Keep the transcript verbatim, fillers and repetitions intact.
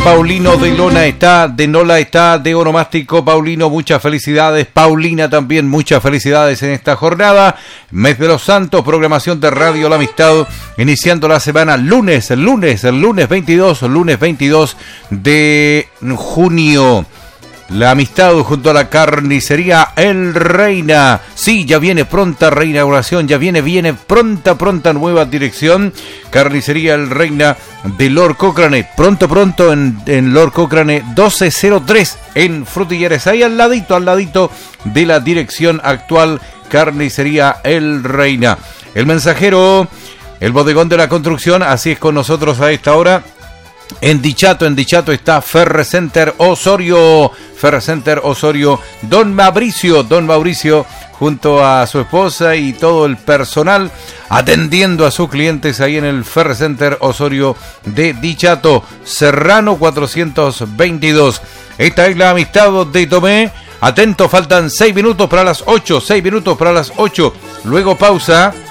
Paulino de Lona está, de Nola está, de Onomástico. Paulino, muchas felicidades. Paulina también, muchas felicidades en esta jornada. Mes de los Santos, programación de Radio La Amistad, iniciando la semana lunes, lunes, el lunes veintidós, lunes veintidós de junio. La Amistad junto a la carnicería El Reina. Sí, ya viene pronta reinauguración, ya viene, viene pronta, pronta nueva dirección. Carnicería El Reina de Lord Cochrane. Pronto, pronto en, en Lord Cochrane doce cero tres en Frutilleres. Ahí al ladito, al ladito de la dirección actual. Carnicería El Reina. El Mensajero, el bodegón de la construcción. Así es con nosotros a esta hora. En Dichato, en Dichato está Ferrecenter Osorio, Ferrecenter Osorio, Don Mauricio, Don Mauricio junto a su esposa y todo el personal atendiendo a sus clientes ahí en el Ferrecenter Osorio de Dichato, Serrano cuatrocientos veintidós. Esta es La Amistad de Tomé. Atento, faltan seis minutos para las ocho, seis minutos para las ocho. Luego pausa.